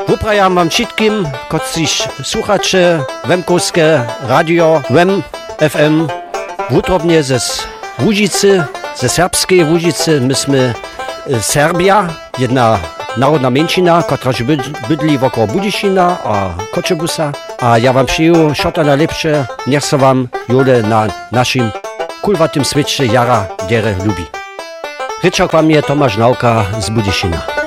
Uprajam wam wszystkim, którzy słuchacze Wemkowskie radio Wem FM wutrobnie ze Łużycy, ze serbskiej Łużycy. Myśmy Serbia, jedna narodna mniejszyna, która bydli wokół Budyszina a Koczebusa. A ja wam przyjął wszystko najlepsze, niech se wam jole na naszym kulwatym świecie jara, dere lubi. Ryczak wam je Tomasz Nauka z Budyszina.